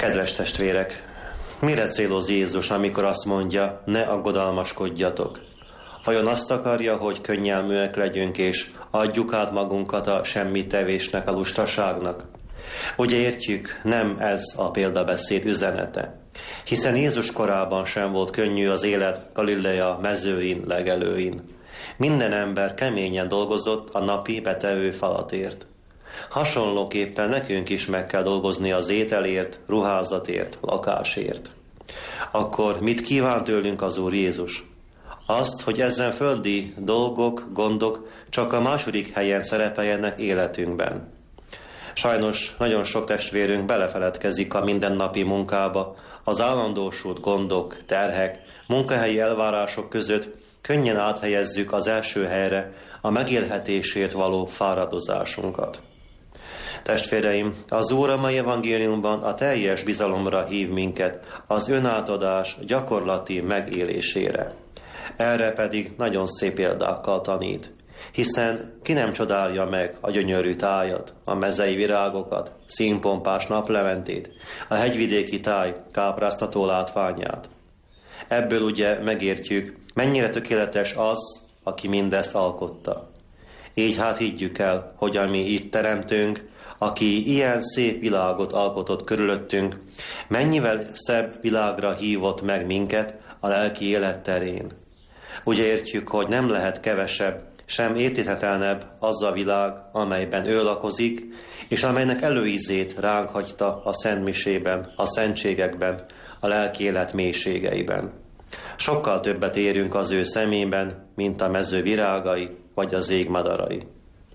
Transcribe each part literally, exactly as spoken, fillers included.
Kedves testvérek, mire céloz Jézus, amikor azt mondja, ne aggodalmaskodjatok? Vajon azt akarja, hogy könnyelműek legyünk, és adjuk át magunkat a semmi tevésnek, a lustaságnak? Ugye értjük, nem ez a példabeszéd üzenete. Hiszen Jézus korában sem volt könnyű az élet Galilea mezőin, legelőin. Minden ember keményen dolgozott a napi betevő falatért. Hasonlóképpen nekünk is meg kell dolgozni az ételért, ruházatért, lakásért. Akkor mit kíván tőlünk az Úr Jézus? Azt, hogy ezen földi dolgok, gondok csak a második helyen szerepeljenek életünkben. Sajnos nagyon sok testvérünk belefeledkezik a mindennapi munkába, az állandósult gondok, terhek, munkahelyi elvárások között könnyen áthelyezzük az első helyre a megélhetésért való fáradozásunkat. Testvéreim, az Úr a mai evangéliumban a teljes bizalomra hív minket, az önátadás gyakorlati megélésére. Erre pedig nagyon szép példákkal tanít, hiszen ki nem csodálja meg a gyönyörű tájat, a mezei virágokat, színpompás napleventét, a hegyvidéki táj kápráztató látványát. Ebből ugye megértjük, mennyire tökéletes az, aki mindezt alkotta. Így hát higgyük el, hogy ami itt teremtünk, aki ilyen szép világot alkotott körülöttünk, mennyivel szebb világra hívott meg minket a lelki élet terén. Ugye értjük, hogy nem lehet kevesebb, sem érthetetlenebb az a világ, amelyben ő lakozik, és amelynek előízét ránk hagyta a szentmisében, a szentségekben, a lelki élet mélységeiben. Sokkal többet érünk az ő szemében, mint a mező virágai, vagy az ég madarai.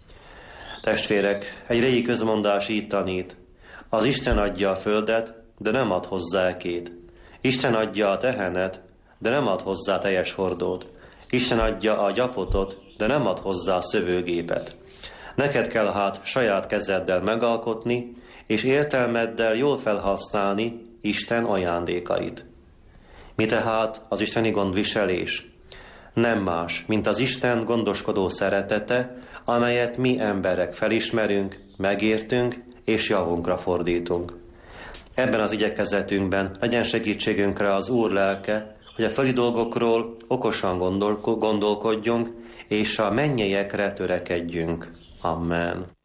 Testvérek, egy régi közmondás így tanít: az Isten adja a földet, de nem ad hozzá ekét. Isten adja a tehenet, de nem ad hozzá teljes hordót. Isten adja a gyapotot, de nem ad hozzá szövőgépet. Neked kell hát saját kezeddel megalkotni, és értelmeddel jól felhasználni Isten ajándékait. Mi tehát az isteni gondviselés? Nem más, mint az Isten gondoskodó szeretete, amelyet mi emberek felismerünk, megértünk és javunkra fordítunk. Ebben az igyekezetünkben legyen segítségünkre az Úr lelke, hogy a földi dolgokról okosan gondol- gondolkodjunk, és a mennyeiekre törekedjünk. Amen.